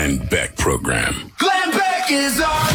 Glenn Beck Program. Glenn Beck is on.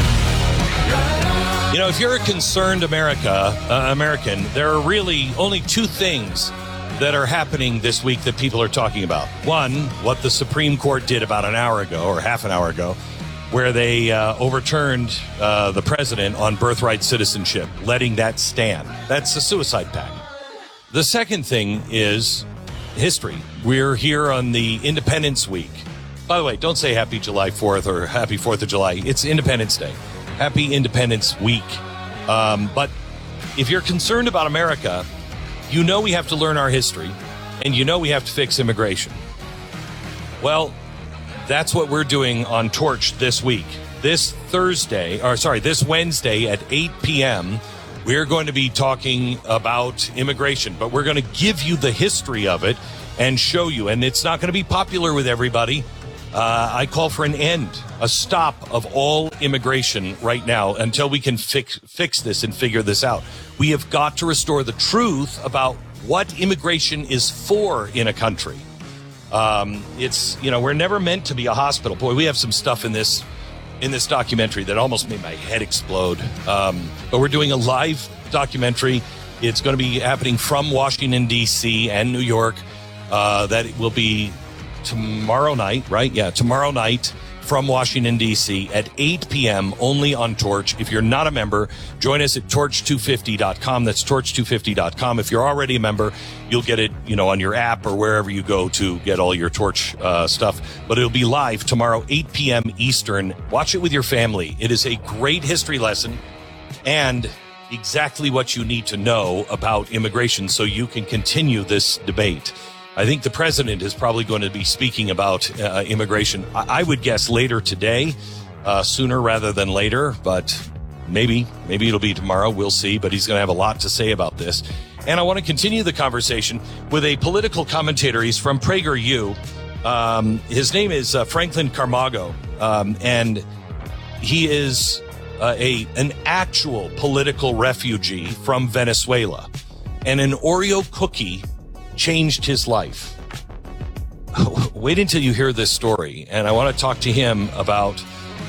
You know, if you're a concerned American, there are really only two things that are happening this week that people are talking about. One, what the Supreme Court did about an hour ago or half an hour ago, where they overturned the president on birthright citizenship, letting that stand. That's a suicide pact. The second thing is history. We're here on the Independence Week. By the way, don't say Happy July 4th or Happy 4th of July. It's Independence Day. Happy Independence Week. But if you're concerned about America, you know we have to learn our history, and you know we have to fix immigration. Well, that's what we're doing on Torch this week. This Wednesday at 8 p.m., we're going to be talking about immigration, but we're going to give you the history of it and show you. And it's not going to be popular with everybody. I call for an end, a stop of all immigration right now until we can fix this and figure this out. We have got to restore the truth about what immigration is for in a country. We're never meant to be a hospital. Boy, we have some stuff in this documentary that almost made my head explode. But we're doing a live documentary. It's going to be happening from Washington, D.C. and New York. That will be tomorrow night, right? Yeah, tomorrow night from Washington, D.C. at 8 p.m. only on Torch. If you're not a member, join us at torch250.com. That's torch250.com. If you're already a member, you'll get it, on your app or wherever you go to get all your Torch stuff. But it'll be live tomorrow, 8 p.m. Eastern. Watch it with your family. It is a great history lesson and exactly what you need to know about immigration so you can continue this debate. I think the president is probably going to be speaking about immigration. I would guess later today, sooner rather than later, but maybe it'll be tomorrow. We'll see, but he's going to have a lot to say about this. And I want to continue the conversation with a political commentator. He's from PragerU. His name is Franklin Carmago, and he is an actual political refugee from Venezuela. And an Oreo cookie changed his life. Wait until you hear this story, and I want to talk to him about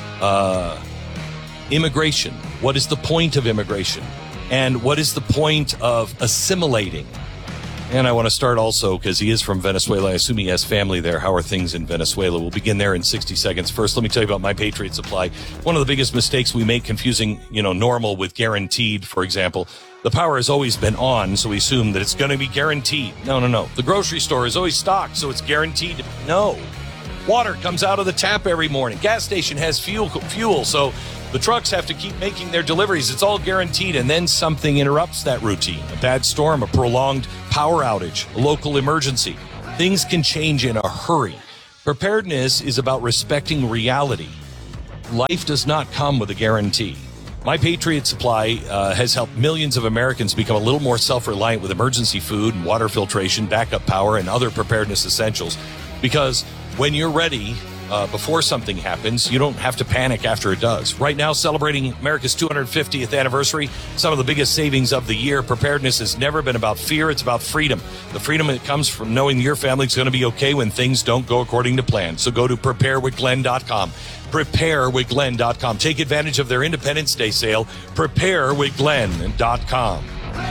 immigration. What is the point of immigration? And what is the point of assimilating? And I want to start also, because he is from Venezuela, I assume he has family there. How are things in Venezuela? We'll begin there in 60 seconds. First, let me tell you about My Patriot Supply. One of the biggest mistakes we make confusing, normal with guaranteed, for example. The power has always been on, so we assume that it's going to be guaranteed. No. The grocery store is always stocked, so it's guaranteed. No. Water comes out of the tap every morning. Gas station has fuel, so the trucks have to keep making their deliveries. It's all guaranteed, and then something interrupts that routine. A bad storm, a prolonged power outage, a local emergency. Things can change in a hurry. Preparedness is about respecting reality. Life does not come with a guarantee. My Patriot Supply has helped millions of Americans become a little more self-reliant with emergency food and water filtration, backup power, and other preparedness essentials. Because when you're ready, before something happens, you don't have to panic after it does. Right now, celebrating America's 250th anniversary, some of the biggest savings of the year. Preparedness has never been about fear. It's about freedom. The freedom that comes from knowing your family's going to be okay when things don't go according to plan. So go to preparewithglenn.com. Preparewithglenn.com. Take advantage of their Independence Day sale. Preparewithglenn.com.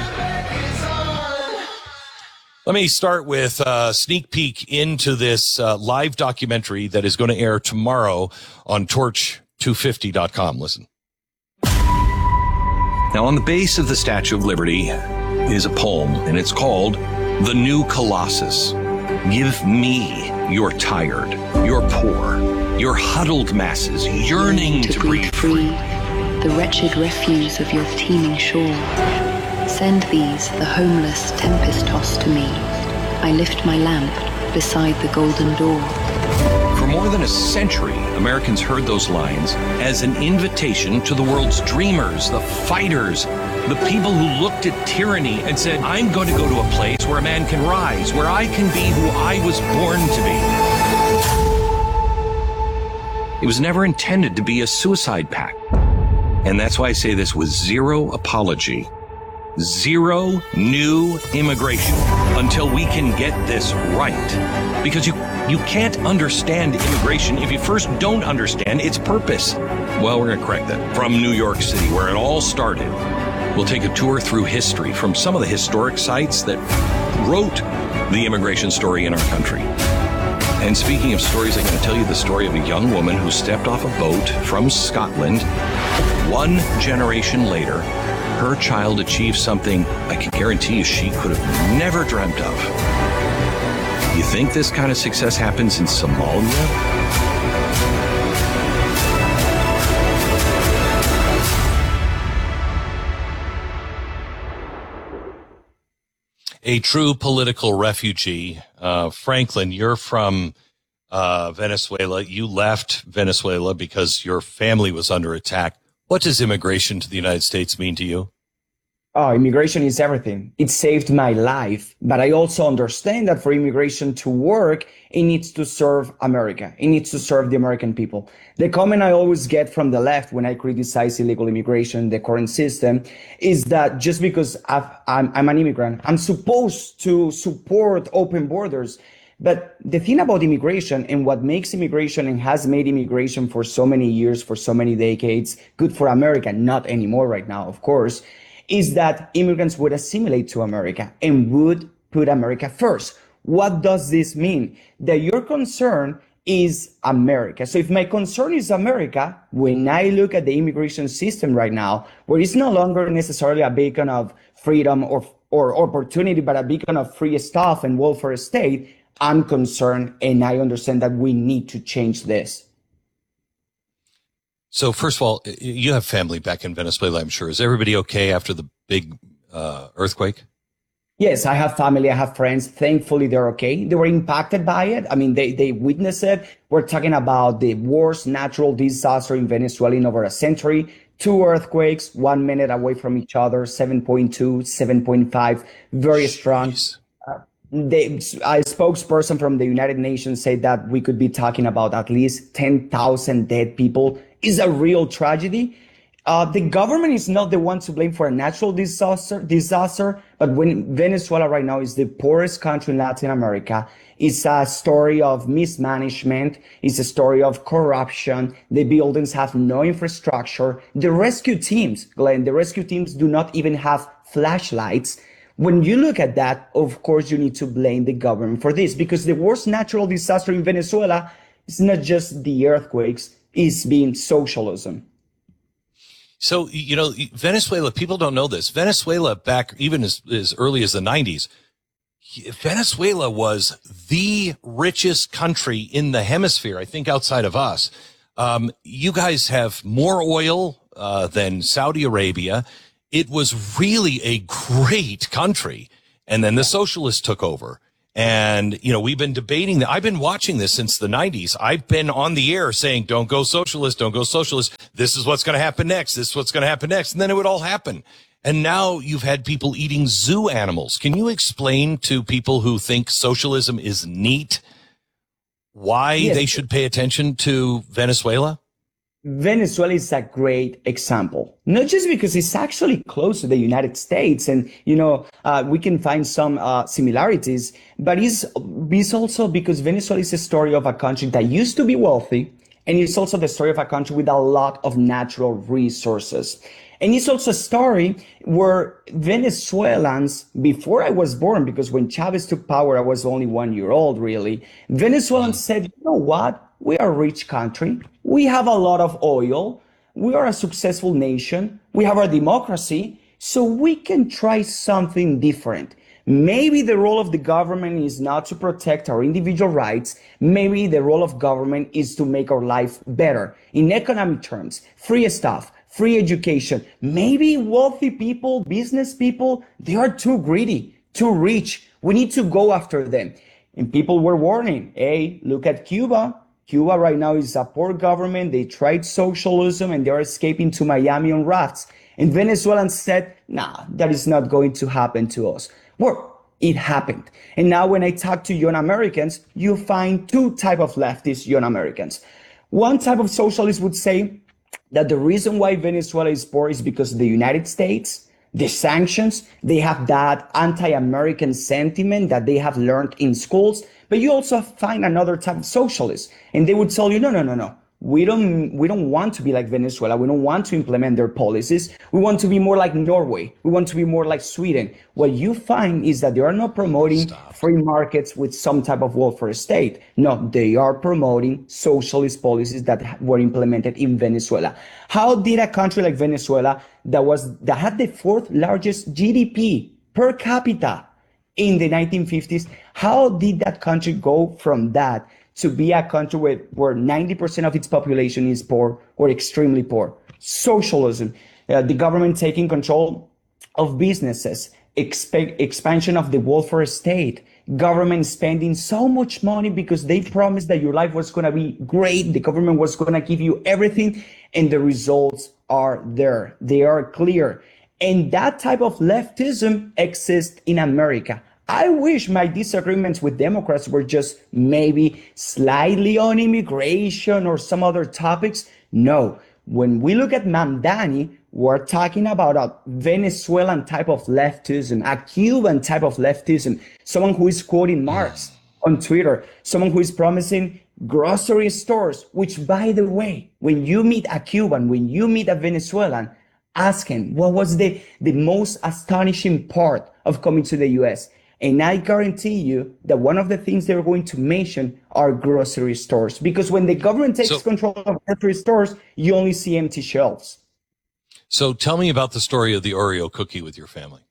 Let me start with a sneak peek into this live documentary that is going to air tomorrow on torch250.com. Listen. Now, on the base of the Statue of Liberty is a poem, and it's called The New Colossus. Give me your tired, your poor, your huddled masses yearning to breathe free, the wretched refuse of your teeming shore. Send these, the homeless, tempest-tossed to me. I lift my lamp beside the golden door. For more than a century, Americans heard those lines as an invitation to the world's dreamers, the fighters, the people who looked at tyranny and said, I'm going to go to a place where a man can rise, where I can be who I was born to be. It was never intended to be a suicide pact. And that's why I say this with zero apology. Zero new immigration until we can get this right. Because you can't understand immigration if you first don't understand its purpose. Well, we're going to correct that. From New York City, where it all started, we'll take a tour through history from some of the historic sites that wrote the immigration story in our country. And speaking of stories, I'm going to tell you the story of a young woman who stepped off a boat from Scotland. One generation later, her child achieved something I can guarantee you she could have never dreamt of. You think this kind of success happens in Somalia? A true political refugee. Franklin, you're from Venezuela. You left Venezuela because your family was under attack. What does immigration to the United States mean to you? Oh, immigration is everything. It saved my life. But I also understand that for immigration to work, it needs to serve America. It needs to serve the American people. The comment I always get from the left when I criticize illegal immigration, the current system, is that just because I'm an immigrant, I'm supposed to support open borders. But the thing about immigration and what makes immigration and has made immigration for so many years, for so many decades, good for America, not anymore right now, of course, is that immigrants would assimilate to America and would put America first. What does this mean? That your concern is America. So if my concern is America, when I look at the immigration system right now, where it's no longer necessarily a beacon of freedom or opportunity, but a beacon of free stuff and welfare state, I'm concerned, and I understand that we need to change this. So first of all, you have family back in Venezuela, I'm sure. Is everybody okay after the big earthquake? Yes, I have family, I have friends. Thankfully, they're okay. They were impacted by it. I mean, they witnessed it. We're talking about the worst natural disaster in Venezuela in over a century. 2 earthquakes, 1 minute away from each other, 7.2, 7.5, very strong. A spokesperson from the United Nations said that we could be talking about at least 10,000 dead people. It's a real tragedy. The government is not the one to blame for a natural disaster, but when Venezuela right now is the poorest country in Latin America, it's a story of mismanagement. It's a story of corruption. The buildings have no infrastructure. The rescue teams, Glenn, the rescue teams do not even have flashlights. When you look at that, of course, you need to blame the government for this, because the worst natural disaster in Venezuela is not just the earthquakes, it's being socialism. So, you know, Venezuela, people don't know this. Venezuela, back even as early as the 90s, Venezuela was the richest country in the hemisphere, I think, outside of us. You guys have more oil than Saudi Arabia. It was really a great country. And then the socialists took over. And, you know, we've been debating that. I've been watching this since the 90s. I've been on the air saying, don't go socialist, don't go socialist. This is what's going to happen next. This is what's going to happen next. And then it would all happen. And now you've had people eating zoo animals. Can you explain to people who think socialism is neat why they should pay attention to Venezuela? Venezuela is a great example, not just because it's actually close to the United States and, you know, we can find some similarities, but it's also because Venezuela is a story of a country that used to be wealthy, and it's also the story of a country with a lot of natural resources. And it's also a story where Venezuelans, before I was born, because when Chavez took power, I was only 1 year old, really, Venezuelans said, you know what? We are a rich country. We have a lot of oil. We are a successful nation. We have our democracy. So we can try something different. Maybe the role of the government is not to protect our individual rights. Maybe the role of government is to make our life better. In economic terms, free stuff, free education. Maybe wealthy people, business people, they are too greedy, too rich. We need to go after them. And people were warning, hey, look at Cuba. Cuba right now is a poor government. They tried socialism and they are escaping to Miami on rafts. And Venezuelans said, nah, that is not going to happen to us. Well, it happened. And now when I talk to young Americans, you find 2 types of leftist young Americans. One type of socialist would say that the reason why Venezuela is poor is because of the United States. the sanctions, they have that anti-American sentiment that they have learned in schools, but you also find another type of socialist, and they would tell you, no, no, no, no. We don't want to be like Venezuela. We don't want to implement their policies. We want to be more like Norway. We want to be more like Sweden. What you find is that they are not promoting free markets with some type of welfare state. No, they are promoting socialist policies that were implemented in Venezuela. How did a country like Venezuela that had the fourth largest GDP per capita in the 1950s, how did that country go from that to be a country where 90% of its population is poor or extremely poor? Socialism, the government taking control of businesses, expansion of the welfare state, government spending so much money because they promised that your life was going to be great. The government was going to give you everything, and the results are there. They are clear. And that type of leftism exists in America. I wish my disagreements with Democrats were just maybe slightly on immigration or some other topics. No, when we look at Mamdani, we're talking about a Venezuelan type of leftism, a Cuban type of leftism, someone who is quoting Marx on Twitter, someone who is promising grocery stores, which, by the way, when you meet a Cuban, when you meet a Venezuelan, ask him what was the most astonishing part of coming to the US. And I guarantee you that one of the things they're going to mention are grocery stores. Because when the government takes control of grocery stores, you only see empty shelves. So tell me about the story of the Oreo cookie with your family.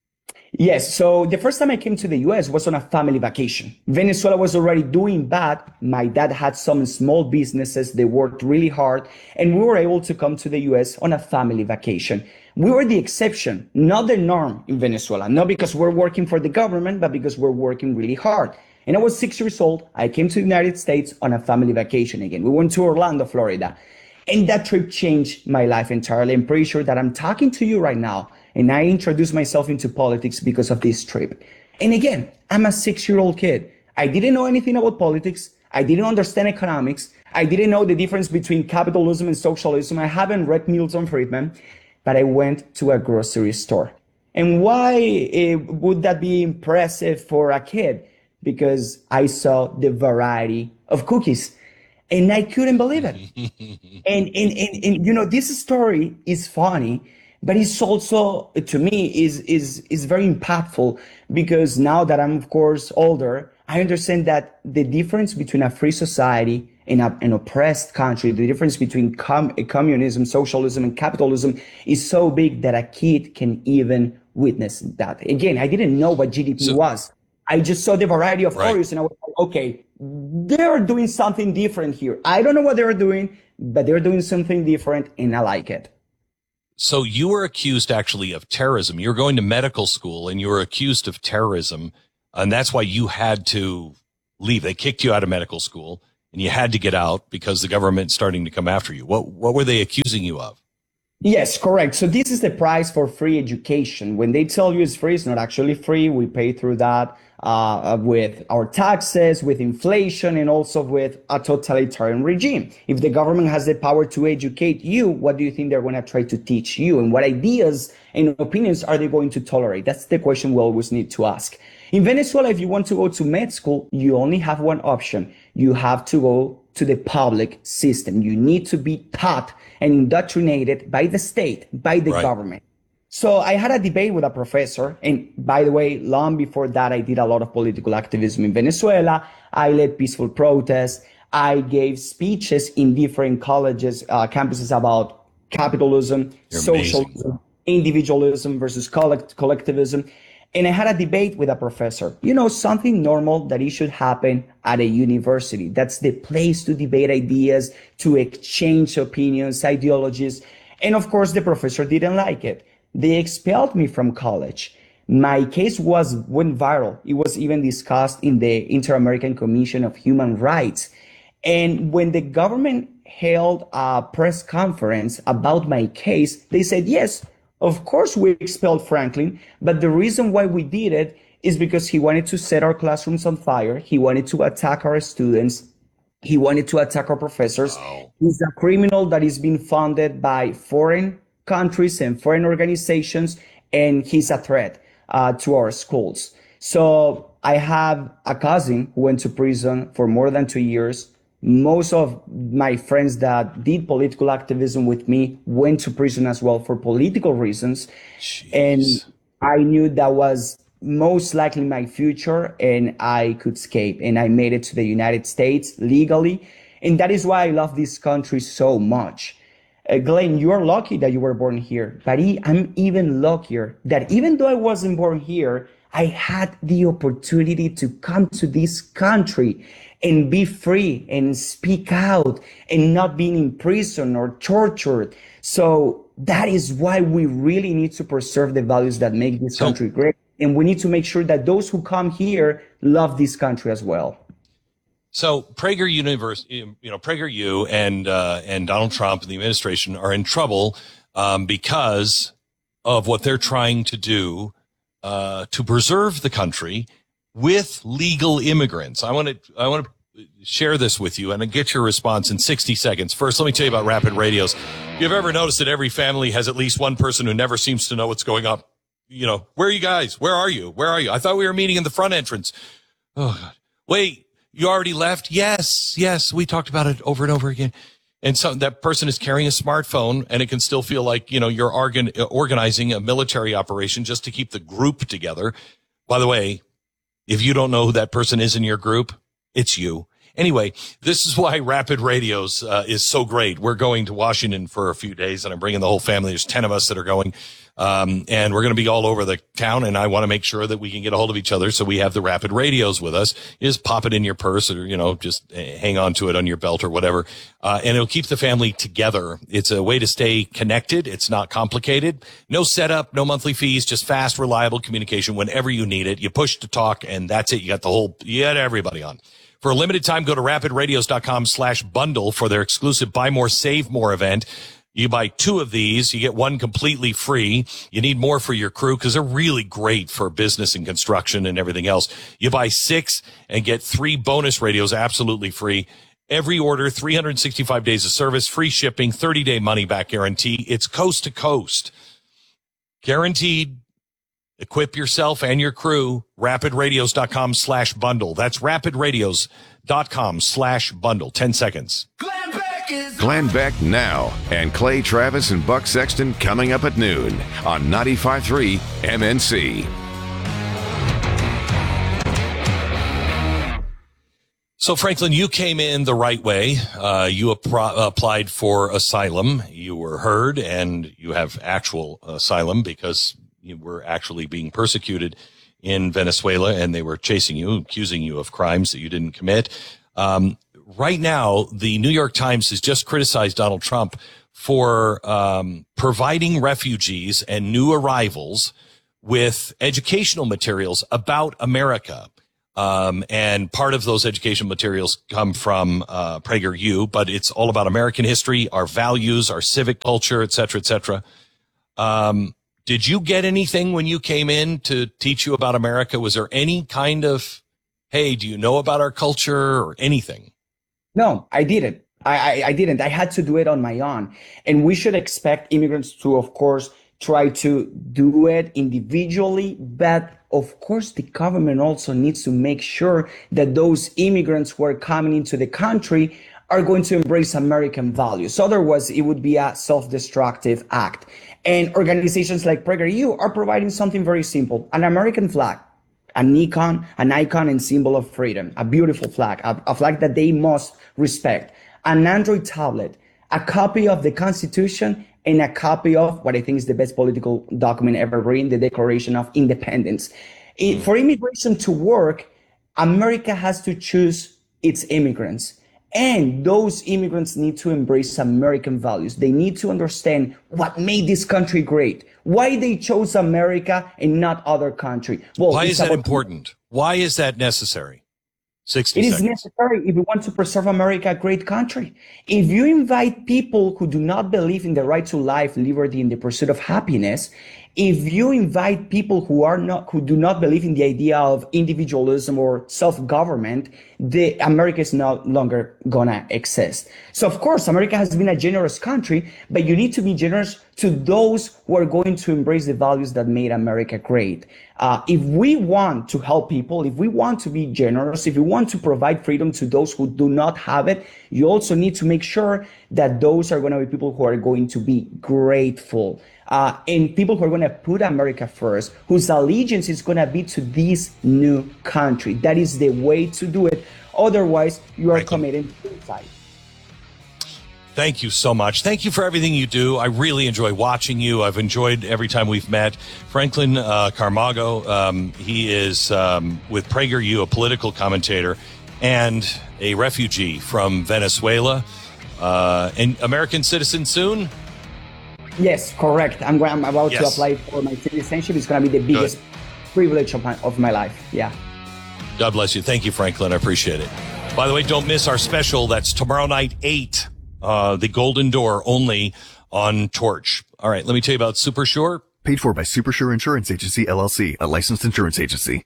Yes. So the first time I came to the US was on a family vacation. Venezuela was already doing bad. My dad had some small businesses. They worked really hard. And we were able to come to the US on a family vacation. We were the exception, not the norm in Venezuela. Not because we're working for the government, but because we're working really hard. And I was 6 years old. I came to the United States on a family vacation again. We went to Orlando, Florida. And that trip changed my life entirely. I'm pretty sure that I'm talking to you right now, and I introduced myself into politics because of this trip. And again, I'm a 6-year-old kid. I didn't know anything about politics. I didn't understand economics. I didn't know the difference between capitalism and socialism. I haven't read Milton Friedman. But I went to a grocery store. And why would that be impressive for a kid? Because I saw the variety of cookies and I couldn't believe it. and you know, this story is funny, but it's also, to me, is very impactful because now that I'm, of course, older, I understand that the difference between a free society and an oppressed country, the difference between communism, socialism, and capitalism is so big that a kid can even witness that. Again, I didn't know what GDP was. I just saw the variety of Oreos and I was like, okay, they're doing something different here. I don't know what they're doing, but they're doing something different and I like it. So you were accused actually of terrorism. You were going to medical school and you were accused of terrorism. And that's why you had to leave. They kicked you out of medical school and you had to get out because the government's starting to come after you. What were they accusing you of? Yes, correct. So this is the price for free education. When they tell you it's free, it's not actually free. We pay through that with our taxes, with inflation, and also with a totalitarian regime. If the government has the power to educate you, what do you think they're going to try to teach you? And what ideas and opinions are they going to tolerate? That's the question we always need to ask. In Venezuela, if you want to go to med school, you only have one option. You have to go to the public system. You need to be taught and indoctrinated by the state, by the government. So I had a debate with a professor. And by the way, long before that, I did a lot of political activism in Venezuela. I led peaceful protests. I gave speeches in different colleges, campuses about capitalism, socialism, individualism versus collectivism. And I had a debate with a professor, you know, something normal that it should happen at a university. That's the place to debate ideas, to exchange opinions, ideologies. And of course, the professor didn't like it. They expelled me from college. My case went viral. It was even discussed in the Inter-American Commission of Human Rights. And when the government held a press conference about my case, they said, yes, of course we expelled Franklin, but the reason why we did it is because he wanted to set our classrooms on fire. He wanted to attack our students. He wanted to attack our professors. Wow. He's a criminal that is being funded by foreign countries and foreign organizations, and he's a threat to our schools. So I have a cousin who went to prison for more than 2 years. Most of my friends that did political activism with me went to prison as well for political reasons. Jeez. And I knew that was most likely my future, and I could escape, and I made it to the United States legally. And that is why I love this country so much. Glenn, you are lucky that you were born here, but I'm even luckier that even though I wasn't born here, I had the opportunity to come to this country and be free and speak out and not being in prison or tortured. So that is why we really need to preserve the values that make this country great. And we need to make sure that those who come here love this country as well. So PragerU and Donald Trump and the administration are in trouble because of what they're trying to do to preserve the country with legal immigrants. I want to share this with you and get your response in 60 seconds. First, let me tell you about Rapid Radios. If you've ever noticed that every family has at least one person who never seems to know what's going on, where are you guys? Where are you? Where are you? I thought we were meeting in the front entrance. Oh, God. Wait, you already left? Yes. We talked about it over and over again. And so that person is carrying a smartphone, and it can still feel like, you're organizing a military operation just to keep the group together. By the way, if you don't know who that person is in your group, it's you. Anyway, this is why Rapid Radios is so great. We're going to Washington for a few days, and I'm bringing the whole family. There's 10 of us that are going, and we're going to be all over the town, and I want to make sure that we can get a hold of each other, so we have the Rapid Radios with us. You just pop it in your purse, or, just hang on to it on your belt or whatever, and it'll keep the family together. It's a way to stay connected. It's not complicated. No setup, no monthly fees, just fast, reliable communication whenever you need it. You push to talk, and that's it. You got everybody on. For a limited time, go to rapidradios.com/bundle for their exclusive Buy More, Save More event. You buy 2 of these, you get 1 completely free. You need more for your crew because they're really great for business and construction and everything else. You buy 6 and get 3 bonus radios absolutely free. Every order, 365 days of service, free shipping, 30-day money-back guarantee. It's coast to coast. Guaranteed. Equip yourself and your crew. Rapidradios.com/bundle. That's rapidradios.com/bundle. 10 seconds. Glenn Beck now, and Clay Travis and Buck Sexton coming up at noon on 95.3 MNC. So, Franklin, you came in the right way. You applied for asylum. You were heard, and you have actual asylum because you were actually being persecuted in Venezuela, and they were chasing you, accusing you of crimes that you didn't commit. Right now, the New York Times has just criticized Donald Trump for providing refugees and new arrivals with educational materials about America. And part of those educational materials come from PragerU, but it's all about American history, our values, our civic culture, et cetera, et cetera. Did you get anything when you came in to teach you about America? Was there any kind of, hey, do you know about our culture or anything? No, I didn't. I didn't. I had to do it on my own. And we should expect immigrants to, of course, try to do it individually. But of course, the government also needs to make sure that those immigrants who are coming into the country are going to embrace American values. Otherwise, it would be a self-destructive act. And organizations like PragerU are providing something very simple, an American flag, an icon and symbol of freedom, a beautiful flag, a flag that they must respect, an Android tablet, a copy of the Constitution, and a copy of what I think is the best political document ever written, the Declaration of Independence. For immigration to work, America has to choose its immigrants. And those immigrants need to embrace American values. They need to understand what made this country great, why they chose America and not other country. Well, why is that important? Why is that necessary? 60 seconds. It is necessary if we want to preserve America, a great country. If you invite people who do not believe in the right to life, liberty, and the pursuit of happiness, if you invite people who do not believe in the idea of individualism or self-government, America is no longer gonna exist. So of course, America has been a generous country, but you need to be generous to those who are going to embrace the values that made America great. If we want to help people, if we want to be generous, if we want to provide freedom to those who do not have it, you also need to make sure that those are going to be people who are going to be grateful. And people who are going to put America first, whose allegiance is going to be to this new country. That is the way to do it. Otherwise, you are committing suicide. Thank you so much. Thank you for everything you do. I really enjoy watching you. I've enjoyed every time we've met. Franklin Camargo, he is with PragerU, a political commentator and a refugee from Venezuela. An American citizen soon? Yes, correct. I'm about to apply for my citizenship. It's going to be the biggest privilege of my life. Yeah. God bless you. Thank you, Franklin. I appreciate it. By the way, don't miss our special. That's tomorrow night, 8. The Golden Door only on Torch. All right, let me tell you about SuperSure. Paid for by SuperSure Insurance Agency, LLC, a licensed insurance agency.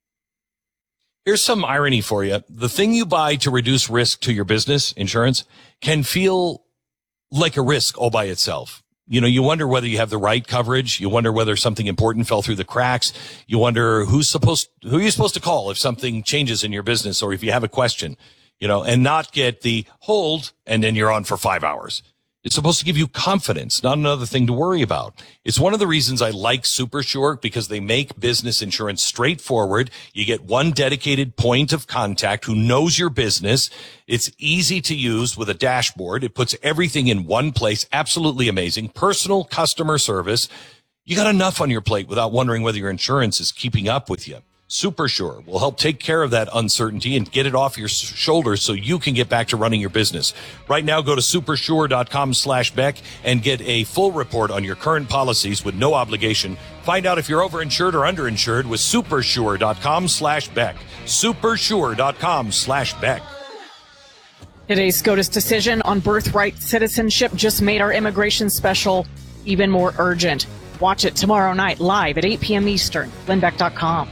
Here's some irony for you. The thing you buy to reduce risk to your business, insurance, can feel like a risk all by itself. You know, you wonder whether you have the right coverage. You wonder whether something important fell through the cracks. You wonder who you're supposed to call if something changes in your business or if you have a question. You know, and not get the hold and then you're on for 5 hours. It's supposed to give you confidence, not another thing to worry about. It's one of the reasons I like SuperSure, because they make business insurance straightforward. You get one dedicated point of contact who knows your business. It's easy to use with a dashboard. It puts everything in one place. Absolutely amazing. Personal customer service. You got enough on your plate without wondering whether your insurance is keeping up with you. SuperSure will help take care of that uncertainty and get it off your shoulders so you can get back to running your business. Right now, go to supersure.com/Beck and get a full report on your current policies with no obligation. Find out if you're overinsured or underinsured with supersure.com/Beck. Supersure.com/Beck. Today's SCOTUS decision on birthright citizenship just made our immigration special even more urgent. Watch it tomorrow night live at 8 p.m. Eastern. GlenBeck.com.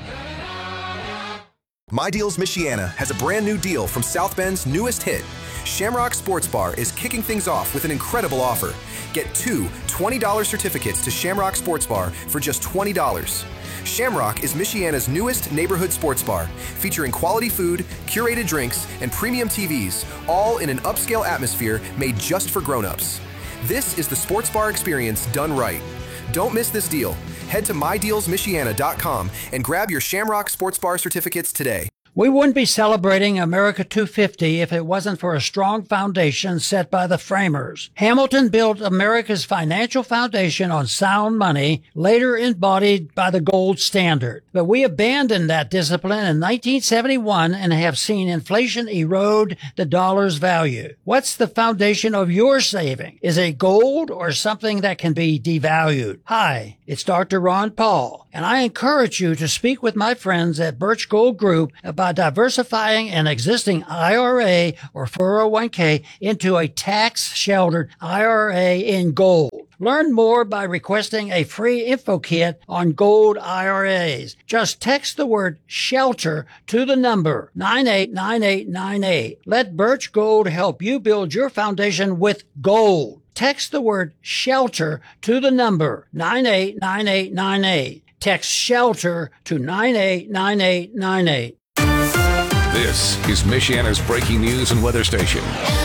My Deals Michiana has a brand new deal from South Bend's newest hit. Shamrock Sports Bar is kicking things off with an incredible offer. Get 2 $20 certificates to Shamrock Sports Bar for just $20. Shamrock is Michiana's newest neighborhood sports bar, featuring quality food, curated drinks, and premium TVs, all in an upscale atmosphere made just for grown-ups. This is the sports bar experience done right. Don't miss this deal. Head to mydealsmichiana.com and grab your Shamrock Sports Bar certificates today. We wouldn't be celebrating America 250 if it wasn't for a strong foundation set by the framers. Hamilton built America's financial foundation on sound money, later embodied by the gold standard. But we abandoned that discipline in 1971 and have seen inflation erode the dollar's value. What's the foundation of your saving? Is it gold or something that can be devalued? Hi, it's Dr. Ron Paul, and I encourage you to speak with my friends at Birch Gold Group about diversifying an existing IRA or 401k into a tax-sheltered IRA in gold. Learn more by requesting a free info kit on gold IRAs. Just text the word SHELTER to the number 989898. Let Birch Gold help you build your foundation with gold. Text the word SHELTER to the number 989898. Text SHELTER to 989898. This is Michiana's breaking news and weather station.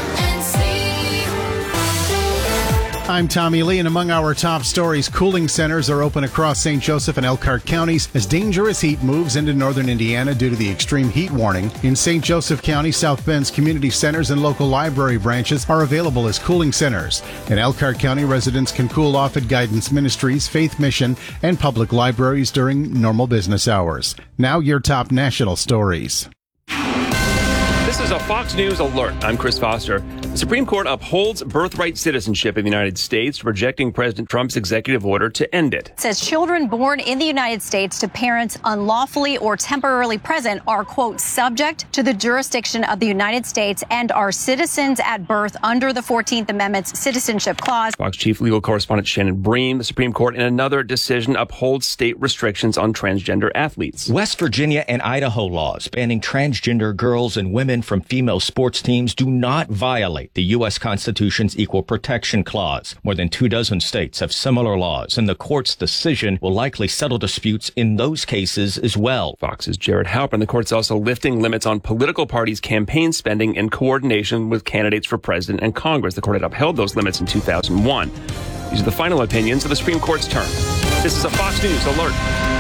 I'm Tommy Lee, and among our top stories, cooling centers are open across St. Joseph and Elkhart counties as dangerous heat moves into northern Indiana due to the extreme heat warning. In St. Joseph County, South Bend's community centers and local library branches are available as cooling centers. In Elkhart County, residents can cool off at Guidance Ministries, Faith Mission, and public libraries during normal business hours. Now your top national stories. This is a Fox News alert. I'm Chris Foster. The Supreme Court upholds birthright citizenship in the United States, rejecting President Trump's executive order to end it. It says children born in the United States to parents unlawfully or temporarily present are, quote, subject to the jurisdiction of the United States and are citizens at birth under the 14th Amendment's Citizenship Clause. Fox Chief Legal Correspondent Shannon Bream. The Supreme Court, in another decision, upholds state restrictions on transgender athletes. West Virginia and Idaho laws banning transgender girls and women from female sports teams do not violate the U.S. Constitution's Equal Protection Clause. More than 24 states have similar laws, and the court's decision will likely settle disputes in those cases as well. Fox's Jared Halpern. The court's also lifting limits on political parties' campaign spending in coordination with candidates for president and Congress. The court had upheld those limits in 2001. These are the final opinions of the Supreme Court's term. This is a Fox News alert.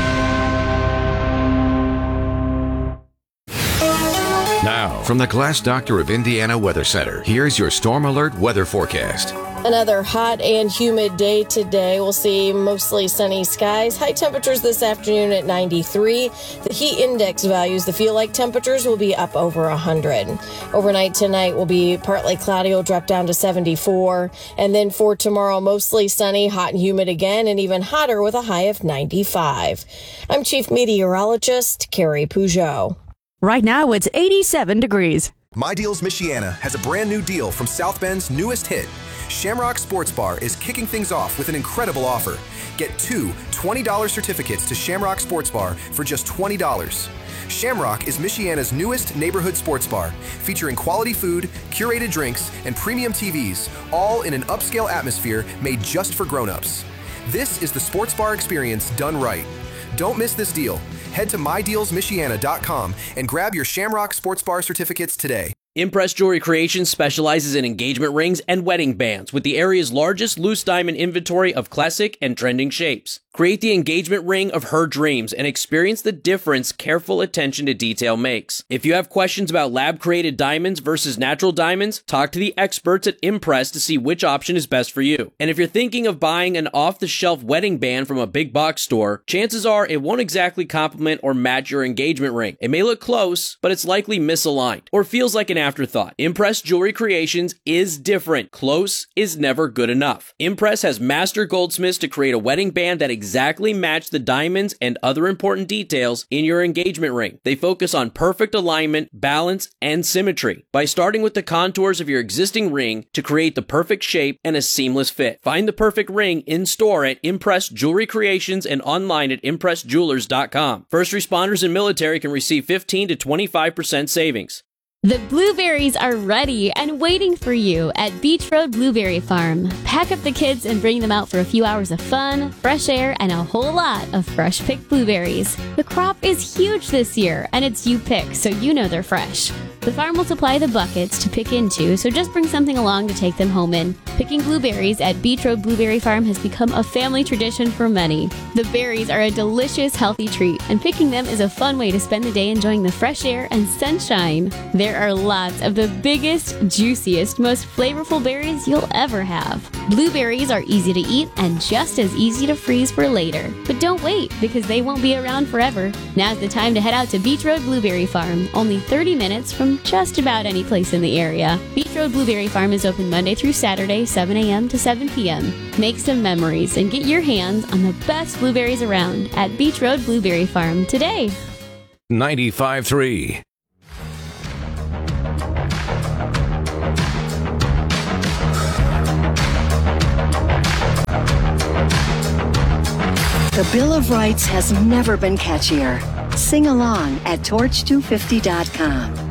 Now, from the Glass Doctor of Indiana Weather Center, here's your Storm Alert weather forecast. Another hot and humid day today. We'll see mostly sunny skies. High temperatures this afternoon at 93. The heat index values, the feel-like temperatures, will be up over 100. Overnight tonight will be partly cloudy. Will drop down to 74. And then for tomorrow, mostly sunny, hot and humid again, and even hotter with a high of 95. I'm Chief Meteorologist Carrie Peugeot. Right now, it's 87 degrees. My Deals Michiana has a brand new deal from South Bend's newest hit. Shamrock Sports Bar is kicking things off with an incredible offer. Get two $20 certificates to Shamrock Sports Bar for just $20. Shamrock is Michiana's newest neighborhood sports bar, featuring quality food, curated drinks, and premium TVs, all in an upscale atmosphere made just for grown-ups. This is the sports bar experience done right. Don't miss this deal. Head to mydealsmichiana.com and grab your Shamrock Sports Bar certificates today. Impress Jewelry Creations specializes in engagement rings and wedding bands with the area's largest loose diamond inventory of classic and trending shapes. Create the engagement ring of her dreams and experience the difference careful attention to detail makes. If you have questions about lab-created diamonds versus natural diamonds, talk to the experts at Impress to see which option is best for you. And if you're thinking of buying an off-the-shelf wedding band from a big box store, chances are it won't exactly complement or match your engagement ring. It may look close, but it's likely misaligned or feels like an afterthought. Impress Jewelry Creations is different. Close is never good enough. Impress has master goldsmiths to create a wedding band that exactly match the diamonds and other important details in your engagement ring. They focus on perfect alignment, balance, and symmetry by starting with the contours of your existing ring to create the perfect shape and a seamless fit. Find the perfect ring in store at Impress Jewelry Creations and online at impressjewelers.com. First responders and military can receive 15 to 25% savings. The blueberries are ready and waiting for you at Beach Road Blueberry Farm. Pack up the kids and bring them out for a few hours of fun, fresh air, and a whole lot of fresh picked blueberries. The crop is huge this year, and it's you pick, so you know they're fresh. The farm will supply the buckets to pick into, so just bring something along to take them home in. Picking blueberries at Beach Road Blueberry Farm has become a family tradition for many. The berries are a delicious, healthy treat, and picking them is a fun way to spend the day enjoying the fresh air and sunshine. There are lots of the biggest, juiciest, most flavorful berries you'll ever have. Blueberries are easy to eat and just as easy to freeze for later. But don't wait, because they won't be around forever. Now's the time to head out to Beach Road Blueberry Farm, only 30 minutes from just about any place in the area. Beach Road Blueberry Farm is open Monday through Saturday, 7 a.m. to 7 p.m. Make some memories and get your hands on the best blueberries around at Beach Road Blueberry Farm today. 95.3. The Bill of Rights has never been catchier. Sing along at torch250.com.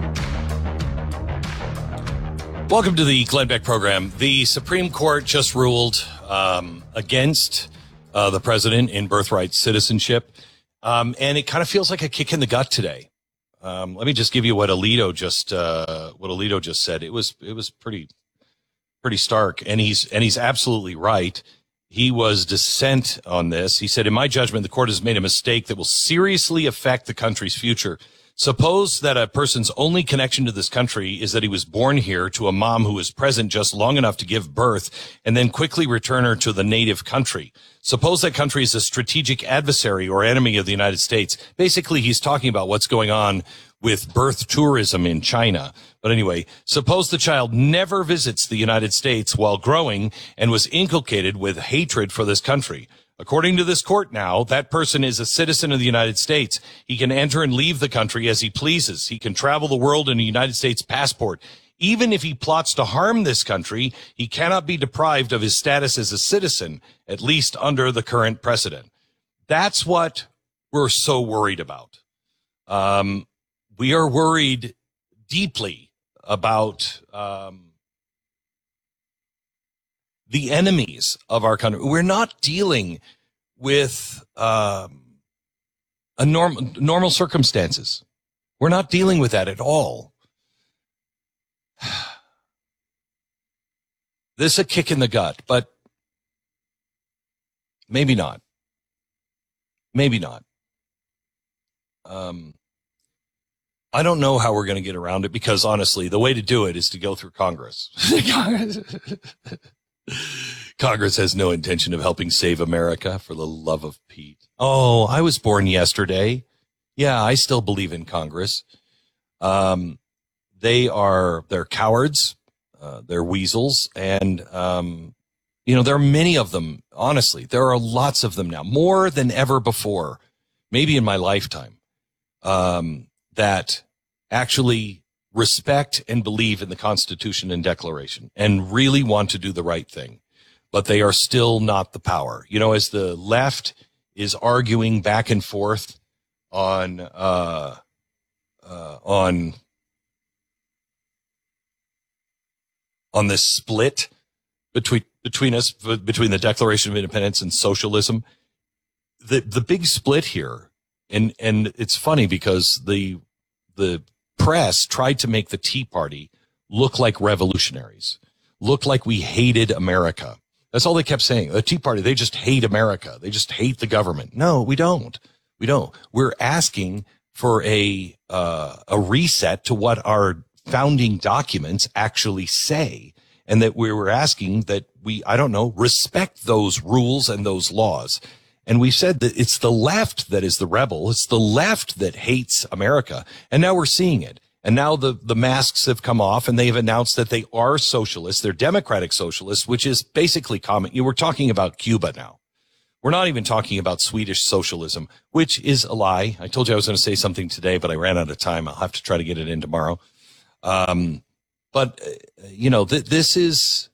Welcome to the Glenn Beck program. The Supreme Court just ruled against the president in birthright citizenship, and it kind of feels like a kick in the gut today. Let me just give you what Alito just said. It was pretty stark, and he's absolutely right. He was dissent on this. He said, in my judgment, the court has made a mistake that will seriously affect the country's future. Suppose that a person's only connection to this country is that he was born here to a mom who was present just long enough to give birth and then quickly return her to the native country. Suppose that country is a strategic adversary or enemy of the United States. Basically, he's talking about what's going on with birth tourism in China. But anyway, suppose the child never visits the United States while growing and was inculcated with hatred for this country. According to this court now, that person is a citizen of the United States. He can enter and leave the country as he pleases. He can travel the world in a United States passport. Even if he plots to harm this country, he cannot be deprived of his status as a citizen, at least under the current precedent. That's what we're so worried about. We are worried deeply about the enemies of our country. We're not dealing with normal circumstances. We're not dealing with that at all. This is a kick in the gut, but maybe not. Maybe not. I don't know how we're going to get around it because, honestly, the way to do it is to go through Congress. Congress has no intention of helping save America, for the love of Pete. Oh, I was born yesterday. Yeah, I still believe in Congress. They're cowards. They're weasels. And, there are many of them. Honestly, there are lots of them now, more than ever before, maybe in my lifetime, that actually respect and believe in the Constitution and Declaration and really want to do the right thing. But they are still not the power. As the left is arguing back and forth on this split between us, between the Declaration of Independence and socialism, the big split here, and it's funny because the press tried to make the Tea Party look like revolutionaries, look like we hated America. That's all they kept saying. The Tea Party, they just hate America. They just hate the government. No, we don't. We don't. We're asking for a reset to what our founding documents actually say. And that we were asking that respect those rules and those laws. And we said that it's the left that is the rebel. It's the left that hates America. And now we're seeing it. And now the masks have come off and they've announced that they are socialists. They're democratic socialists, which is basically common. We're talking about Cuba now. We're not even talking about Swedish socialism, which is a lie. I told you I was going to say something today, but I ran out of time. I'll have to try to get it in tomorrow. This is,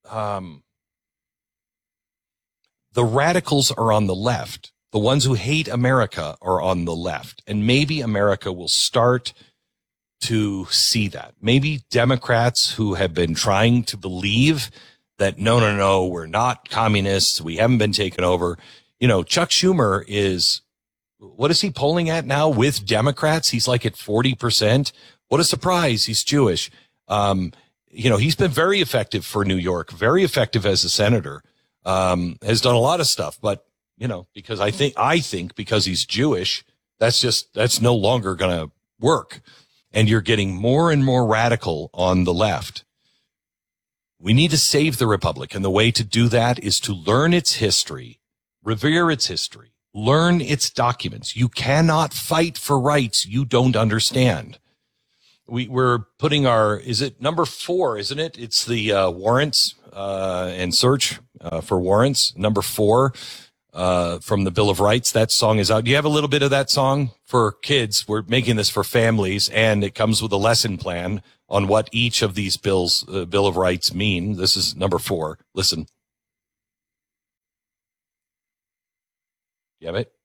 the radicals are on the left. The ones who hate America are on the left. And maybe America will start to see that. Maybe Democrats who have been trying to believe that, no, we're not communists. We haven't been taken over. Chuck Schumer what is he polling at now with Democrats? He's like at 40%. What a surprise. He's Jewish. He's been very effective for New York, very effective as a senator, has done a lot of stuff, but, because I think because he's Jewish, that's no longer going to work. And you're getting more and more radical on the left. We need to save the Republic. And the way to do that is to learn its history, revere its history, learn its documents. You cannot fight for rights you don't understand. We're putting is it number 4, isn't it? It's the warrants and search for warrants. Number 4 from the Bill of Rights. That song is out. Do you have a little bit of that song for kids? We're making this for families, and it comes with a lesson plan on what each of these Bill of Rights mean. This is number 4. Listen. You have it?